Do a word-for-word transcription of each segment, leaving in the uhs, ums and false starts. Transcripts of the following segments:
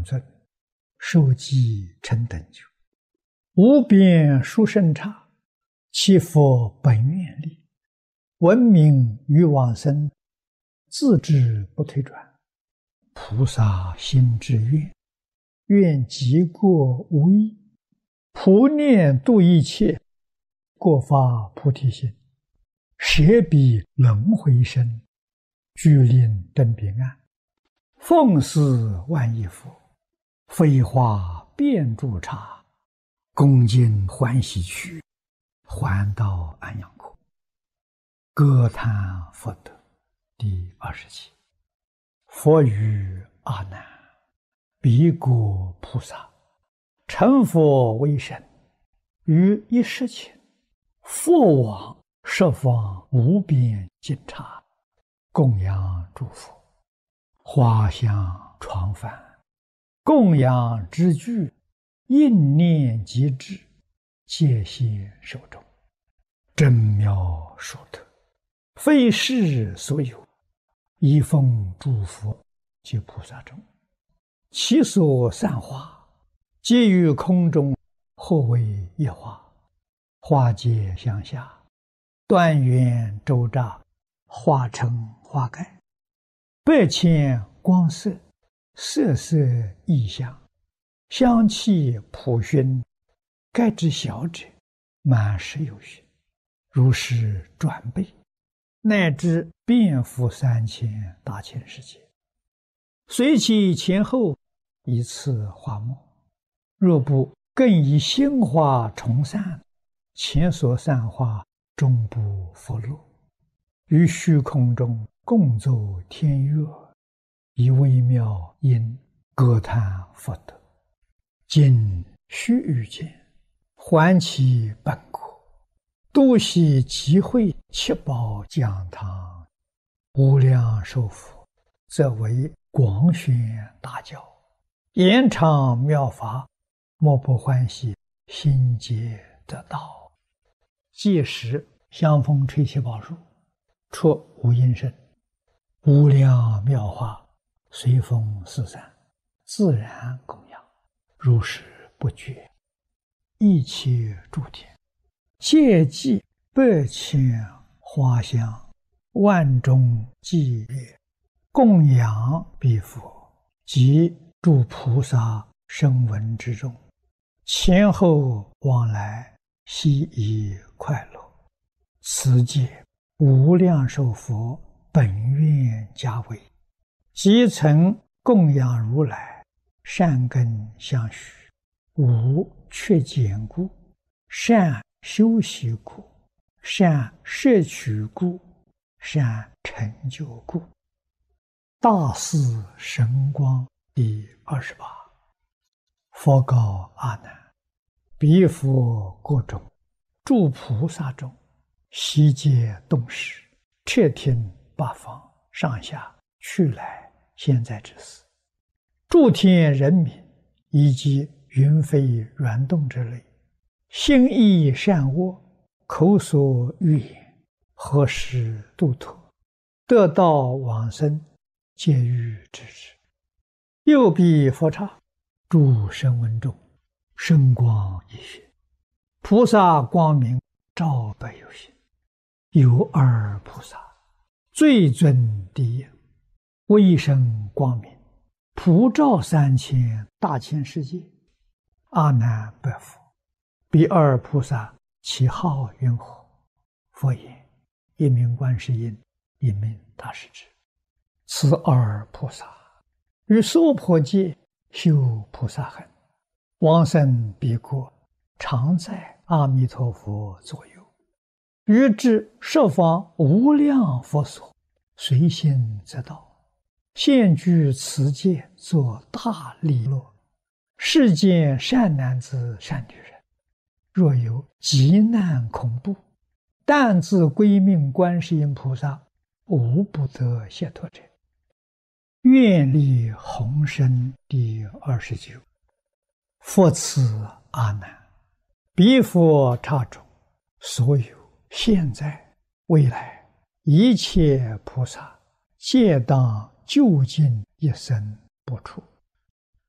尊，受记成等觉，无边殊胜刹，其佛本愿力，闻名于往生，自知不退转。菩萨心之愿，愿极过无异，普念度一切，过发菩提心，舍彼轮回身，具令登彼岸，奉事万亿佛，飞花遍诸刹，恭敬欢喜去，还到安阳国。歌叹佛德第二十七。佛语阿难：彼国菩萨成佛为身，于一时前，复往十方无边尽刹，供养诸佛，花香床幡，供养之具，应念即至，戒谢手中，真妙殊特，非世所有，一奉诸佛及菩萨中，其所散花，皆于空中，或为一花，花皆相下，断缘周匝，化成花盖，百千光色，色色异香，香气普熏，盖之小者满十有余，如是转倍，乃至遍覆三千大千世界，随其前后一次花末，若不更以新花重散，前所散花终不复落，于虚空中共奏天乐，以微妙音歌叹佛德。今须臾间，还其本国，度悉集会七宝讲堂，无量寿佛，则为广宣大教，延长妙法，莫不欢喜，心皆得道。届时香风吹七宝树，出无音声，无量妙法随风四散，自然供养，如是不绝。一切诸天皆祭百千花香，万众伎乐，供养彼佛及诸菩萨声闻之中，前后往来，悉以快乐。此界无量寿佛本愿家为，即曾供养如来，善根相续，无缺减故，善修习故，善摄取故，善成就故。大士神光第二十八。佛告阿难：彼佛国中，诸菩萨中，悉皆动识，彻听八方上下去来现在之事，诸天人民以及云飞软动之类，心意善恶，口所欲言，何时度脱，得道往生，皆欲知之。又彼佛刹，诸声闻中，声光一现，菩萨光明照百有心。有二菩萨，最尊第一，威声光明，普照三千大千世界。阿难白佛：彼二菩萨其号云何？佛言：一名观世音，一名大势至。此二菩萨于娑婆界修菩萨行，往生彼国，常在阿弥陀佛左右，于至十方无量佛所，随心则到，现居此界，作大利乐。世间善男子善女人，若有急难恐怖，但自归命观世音菩萨，无不得解脱者。愿力宏深第二十九。佛此阿难：彼佛刹中，所有现在未来一切菩萨，皆当究竟一生不出。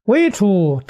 为处